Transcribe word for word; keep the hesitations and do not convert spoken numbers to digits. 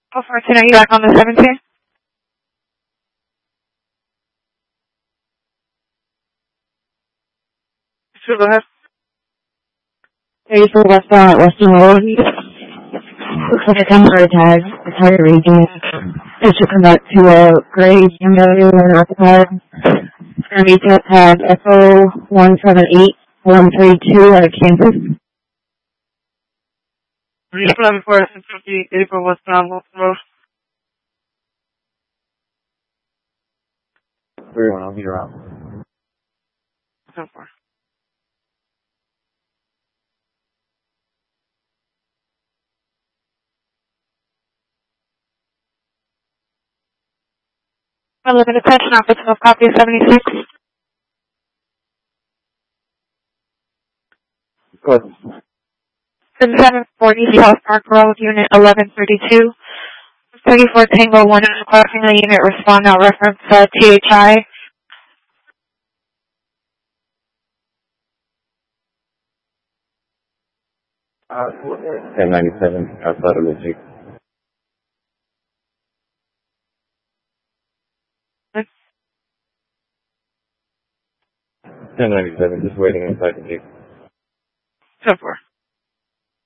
Oh, fourteen, are you back on the seventeenth? Sure, go ahead. thirty-four westbound at Western Road. Looks like a temporary tag. The tire reading. It should come back to a gray B M W and occupied. It's going to be tag F O one seven eight one three two out of Kansas. eleven four six fifty, thirty-four westbound Wilson Road. three one, I'll meet around. ten four. I live in attention office of copy seventy-six. Go ahead. seven forty South Park Road, Unit eleven thirty-two. thirty-four Tango one is requesting the unit respond now reference uh, T H I. Uh, ten ninety-seven outside of the Jeep. ten ninety-seven, just waiting inside the Jeep. ten four.